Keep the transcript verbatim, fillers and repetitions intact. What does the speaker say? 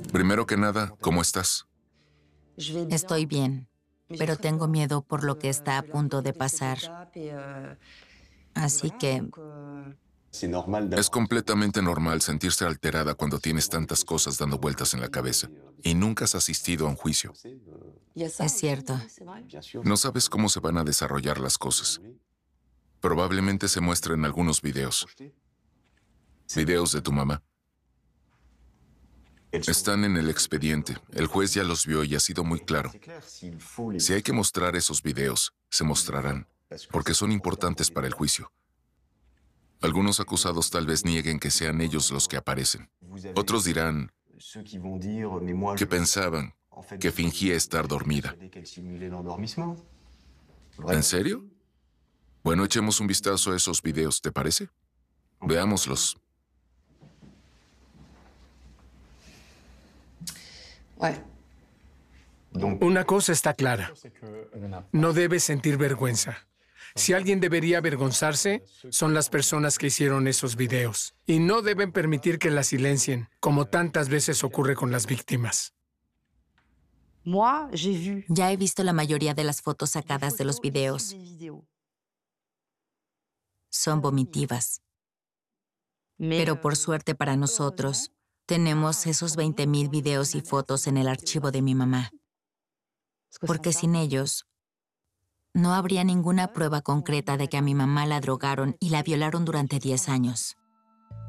Primero que nada, ¿cómo estás? Estoy bien, pero tengo miedo por lo que está a punto de pasar. Así que Es completamente normal sentirse alterada cuando tienes tantas cosas dando vueltas en la cabeza y nunca has asistido a un juicio. es cierto. No sabes cómo se van a desarrollar las cosas. Probablemente se muestren algunos videos. Videos de tu mamá. Están en el expediente. El juez ya los vio y ha sido muy claro. Si hay que mostrar esos videos, se mostrarán, porque son importantes para el juicio. Algunos acusados tal vez nieguen que sean ellos los que aparecen. Otros dirán que pensaban que fingía estar dormida. ¿En serio? Bueno, echemos un vistazo a esos videos, ¿te parece? Veámoslos. Una cosa está clara. No debes sentir vergüenza. Si alguien debería avergonzarse, son las personas que hicieron esos videos. Y no deben permitir que las silencien, como tantas veces ocurre con las víctimas. Ya he visto la mayoría de las fotos sacadas de los videos. Son vomitivas. Pero por suerte para nosotros, tenemos esos veinte mil videos y fotos en el archivo de mi mamá. Porque sin ellos, no habría ninguna prueba concreta de que a mi mamá la drogaron y la violaron durante diez años.